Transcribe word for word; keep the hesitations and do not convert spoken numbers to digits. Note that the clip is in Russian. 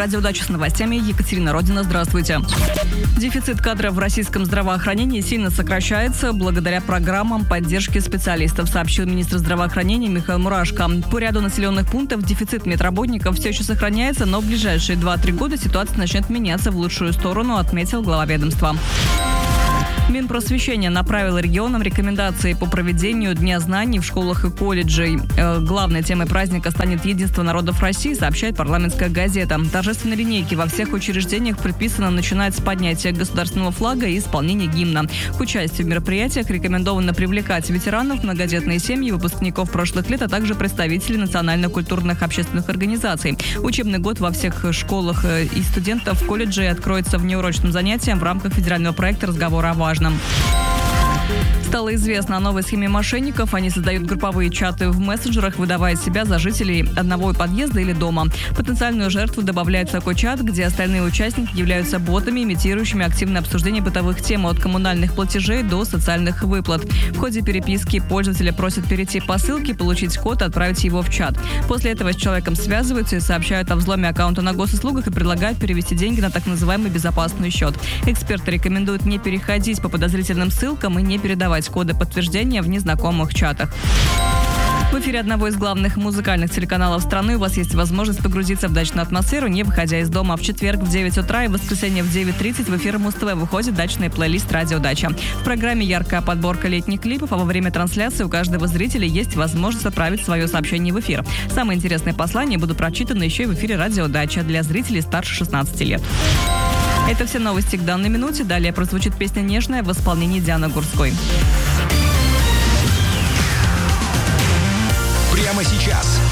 «Радио Дача» с новостями. Екатерина Родина, здравствуйте. Дефицит кадров в российском здравоохранении сильно сокращается благодаря программам поддержки специалистов, сообщил министр здравоохранения Михаил Мурашко. По ряду населенных пунктов дефицит медработников все еще сохраняется, но в ближайшие два-три года ситуация начнет меняться в лучшую сторону, отметил глава ведомства. Минпросвещение направило регионам рекомендации по проведению Дня знаний в школах и колледжей. Э, главной темой праздника станет единство народов России, сообщает парламентская газета. Торжественные линейки во всех учреждениях предписано начинать с поднятия государственного флага и исполнения гимна. К участию в мероприятиях рекомендовано привлекать ветеранов, многодетные семьи, выпускников прошлых лет, а также представителей национально-культурных общественных организаций. Учебный год во всех школах и студентов колледжей откроется внеурочным занятием в рамках федерального проекта «Разговор о важном». Стало известно о новой схеме мошенников. Они создают групповые чаты в мессенджерах, выдавая себя за жителей одного подъезда или дома. Потенциальную жертву добавляют в такой чат, где остальные участники являются ботами, имитирующими активное обсуждение бытовых тем от коммунальных платежей до социальных выплат. В ходе переписки пользователя просят перейти по ссылке, получить код и отправить его в чат. После этого с человеком связываются и сообщают о взломе аккаунта на госуслугах и предлагают перевести деньги на так называемый безопасный счет. Эксперты рекомендуют не переходить по подозрительным ссылкам и не передавать коды подтверждения в незнакомых чатах. В эфире одного из главных музыкальных телеканалов страны у вас есть возможность погрузиться в дачную атмосферу, не выходя из дома. В четверг в девять утра и в воскресенье в девять тридцать в эфир Муз-ТВ выходит дачный плейлист «Радио Дача». В программе яркая подборка летних клипов, а во время трансляции у каждого зрителя есть возможность отправить свое сообщение в эфир. Самые интересные послания будут прочитаны еще и в эфире «Радио Дача» для зрителей старше шестнадцати лет. Это все новости к данной минуте. Далее прозвучит песня «Нежная» в исполнении Дианы Гурской. Прямо сейчас